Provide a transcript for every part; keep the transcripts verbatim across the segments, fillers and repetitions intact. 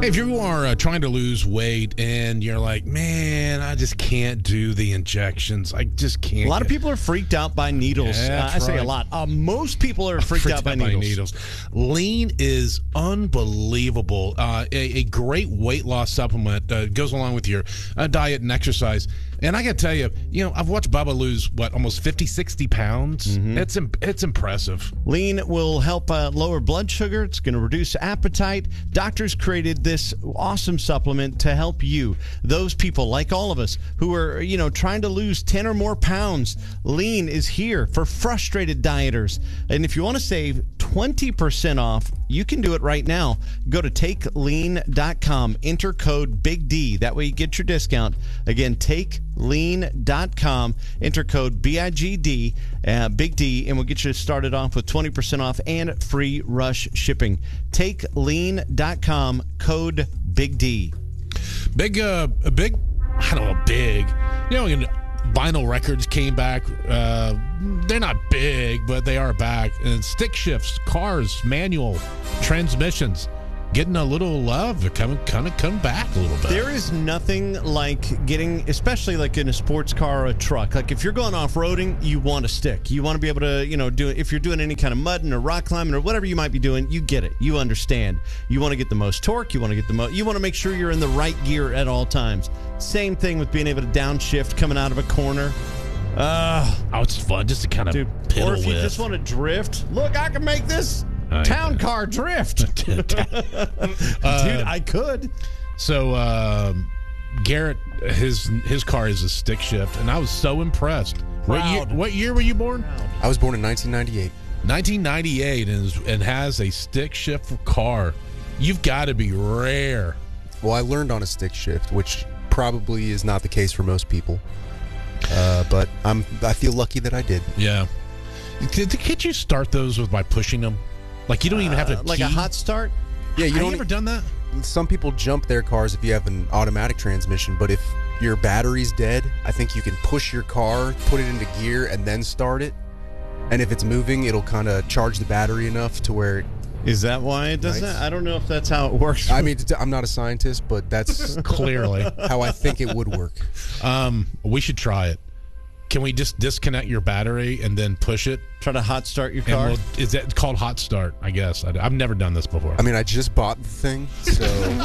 If you are uh, trying to lose weight and you're like, man, I just can't do the injections. I just can't. A lot of people are freaked out by needles. Yeah, uh, I say right. a lot. Uh, most people are freaked, freaked out, by, out needles. by needles. Lean is unbelievable. Uh, a, a great weight loss supplement uh, goes along with your uh, diet and exercise. And I got to tell you, you know, I've watched Bubba lose, what, almost fifty, sixty pounds? Mm-hmm. It's, it's impressive. Lean will help uh, lower blood sugar. It's going to reduce appetite. Doctors created this awesome supplement to help you, those people like all of us who are, you know, trying to lose ten or more pounds. Lean is here for frustrated dieters. And if you want to save twenty percent off, you can do it right now. Go to take lean dot com, enter code Big D. That way you get your discount. Again, take lean dot com, enter code B I G D, uh, Big D, and we'll get you started off with twenty percent off and free rush shipping. take lean dot com, code Big D. Big, uh, a big, I don't know, big, you know, when vinyl records came back. Uh, they're not big, but they are back. And stick shifts, cars, manual, transmissions, getting a little love. They're coming, kind of come back a little bit. There is nothing like getting, especially like in a sports car or a truck. Like if you're going off-roading, you want a stick. You want to be able to, you know, do it. If you're doing any kind of mudding or rock climbing or whatever you might be doing, you get it. You understand. You want to get the most torque. You want to get the most. You want to make sure you're in the right gear at all times. Same thing with being able to downshift coming out of a corner. Uh, oh, it's fun just to kind of dude, piddle or if you with. just want to drift, look, I can make this I town know. car drift. uh, Dude, I could. So um, Garrett, his his car is a stick shift, and I was so impressed. What year, what year were you born? I was born in nineteen ninety-eight. nineteen ninety-eight, and, is, and has a stick shift car. You've got to be rare. Well, I learned on a stick shift, which probably is not the case for most people. Uh, but I'm I feel lucky that I did. Yeah. Did, can't you start those with by pushing them? Like you don't even have to Uh, like key? a hot start. Yeah, you Have don't. you ever done that? Some people jump their cars if you have an automatic transmission, but if your battery's dead, I think you can push your car, put it into gear, and then start it. And if it's moving, it'll kind of charge the battery enough to where. It, Is that why it does Nice. that? I don't know if that's how it works. I mean, I'm not a scientist, but that's Clearly. how I think it would work. Um, we should try it. Can we just disconnect your battery and then push it? Try to hot start your And car. we'll, is that called hot start? I guess I, I've never done this before. I mean, I just bought the thing, so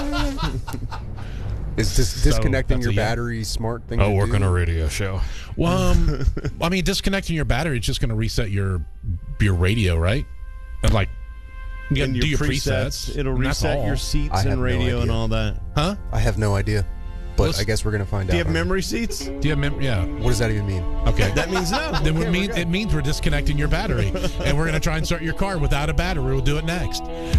is dis- disconnecting that's your a yeah. battery smart thing? Oh, to work do? on a radio show. Well, um, I mean, disconnecting your battery is just going to reset your your radio, right? And like, you and gotta do your presets. It'll and that's reset all. your I seats have and no radio and idea. all that. Huh? I have no idea, but Let's- I guess we're gonna find Do out. you have memory seats? Do you have mem- yeah? What does that even mean? Okay. That means no. Then Okay, it, mean, we're good. it means we're disconnecting your battery, and we're going to try and start your car without a battery. We'll do it next.